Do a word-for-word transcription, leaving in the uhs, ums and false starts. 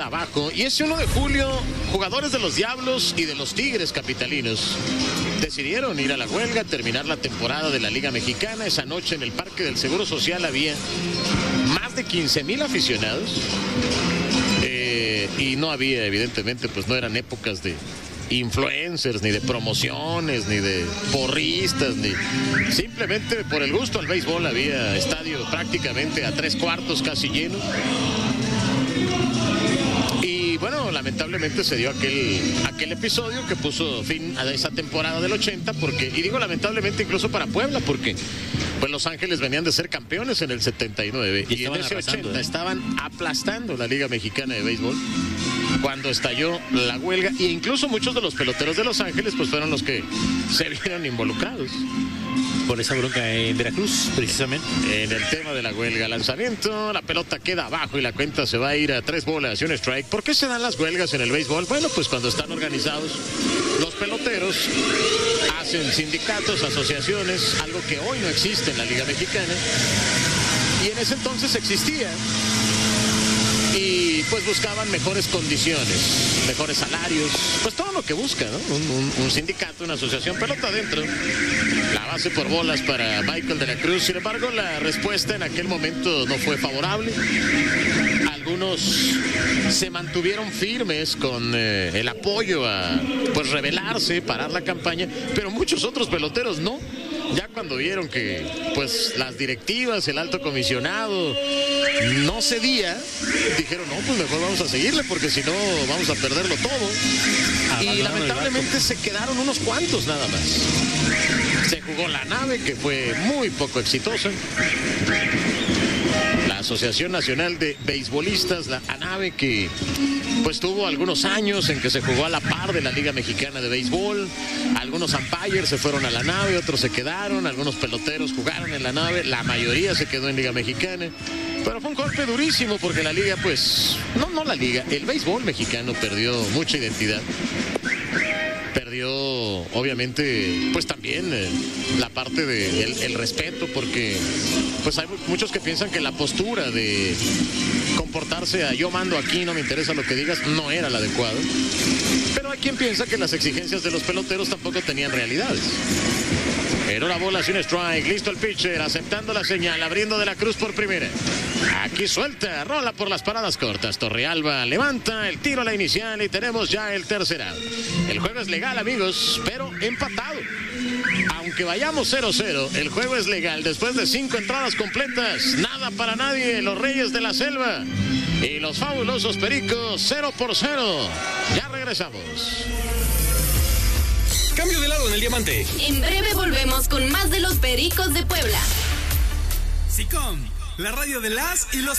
abajo. Y ese uno de julio, jugadores de los Diablos y de los Tigres capitalinos decidieron ir a la huelga, terminar la temporada de la Liga Mexicana. Esa noche en el Parque del Seguro Social había más de quince mil aficionados. Eh, y no había, evidentemente, pues no eran épocas de influencers, ni de promociones, ni de porristas, ni simplemente por el gusto al béisbol. Había estadio prácticamente a tres cuartos, casi lleno. Y bueno, lamentablemente se dio aquel, aquel episodio que puso fin a esa temporada del ochenta, porque, y digo lamentablemente incluso para Puebla, porque pues Los Ángeles venían de ser campeones en el setenta y nueve y, y en ese ochenta ¿eh? Estaban aplastando la Liga Mexicana de Béisbol cuando estalló la huelga, e incluso muchos de los peloteros de Los Ángeles pues fueron los que se vieron involucrados por esa bronca en Veracruz, precisamente. En el tema de la huelga, lanzamiento, la pelota queda abajo y la cuenta se va a ir a tres bolas y un strike. ¿Por qué se dan las huelgas en el béisbol? Bueno, pues cuando están organizados los peloteros, hacen sindicatos, asociaciones, algo que hoy no existe en la Liga Mexicana, y en ese entonces existía. Y pues buscaban mejores condiciones, mejores salarios, pues todo lo que busca, ¿no? Un, un, un sindicato, una asociación, pelota adentro. La base por bolas para Michael de la Cruz. Sin embargo, la respuesta en aquel momento no fue favorable. Algunos se mantuvieron firmes con eh, el apoyo a pues rebelarse, parar la campaña, pero muchos otros peloteros no. Ya cuando vieron que pues las directivas, el alto comisionado no cedía, dijeron, no, pues mejor vamos a seguirle porque si no vamos a perderlo todo. Y lamentablemente se quedaron unos cuantos nada más. Se jugó la nave, que fue muy poco exitosa. La Asociación Nacional de Beisbolistas, la ANABE, que pues tuvo algunos años en que se jugó a la par de la Liga Mexicana de Béisbol. Algunos umpires se fueron a la nave, otros se quedaron, algunos peloteros jugaron en la nave, la mayoría se quedó en Liga Mexicana. Pero fue un golpe durísimo porque la liga, pues, no, no la liga, el béisbol mexicano perdió mucha identidad. Perdió, obviamente, pues también eh, la parte del de el respeto, porque pues hay muchos que piensan que la postura de comportarse a yo mando aquí, no me interesa lo que digas, no era la adecuada. Pero hay quien piensa que las exigencias de los peloteros tampoco tenían realidades. Pero la bola sin strike, listo el pitcher, aceptando la señal, abriendo de la Cruz por primera. Aquí suelta, rola por las paradas cortas. Torrealba levanta el tiro a la inicial y tenemos ya el tercer out. El juego es legal, amigos, pero empatado. Aunque vayamos cero cero, el juego es legal. Después de cinco entradas completas, nada para nadie. Los Reyes de la Selva y los fabulosos Pericos, cero por cero. Ya regresamos. Cambio de lado en el diamante. En breve volvemos con más de los Pericos de Puebla. SICOM, la radio de las y los